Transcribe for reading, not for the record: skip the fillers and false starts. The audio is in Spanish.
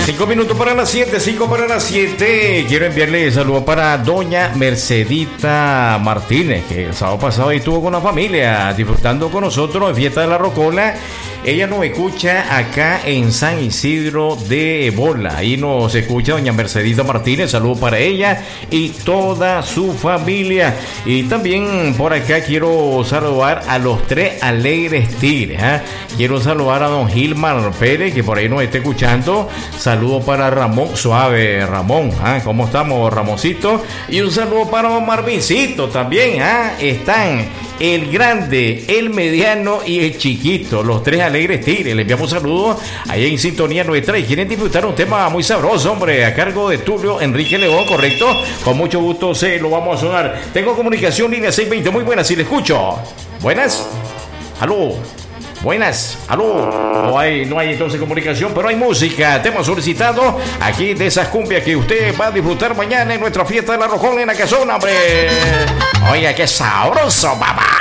5 minutos para las 7, 5 para las 7. Quiero enviarle saludos para doña Mercedita Martínez, que el sábado pasado estuvo con la familia disfrutando con nosotros en Fiesta de la Rocola. Ella nos escucha acá en San Isidro de Bola. Ahí nos escucha doña Mercedita Martínez. Saludos para ella y toda su familia. Y también por acá quiero saludar a los tres alegres tigres. Quiero saludar a don Gilmar Pérez, que por ahí nos está escuchando. Saludos para Ramón Suave. Ramón, ¿cómo estamos, Ramoncito? Y un saludo para don Marvincito también. Están el grande, el mediano y el chiquito, los tres alegres tigres. Les enviamos saludos ahí en sintonía nuestra y quieren disfrutar un tema muy sabroso, hombre, a cargo de Tulio Enrique León, ¿correcto? Con mucho gusto se lo vamos a sonar. Tengo comunicación, línea 620, muy buenas, si le escucho. Buenas, aló. Buenas, aló. No hay entonces comunicación, pero hay música. Te hemos solicitado aquí de esas cumbias que usted va a disfrutar mañana en nuestra fiesta de la Rojón en la casona, hombre. Oiga, qué sabroso, papá.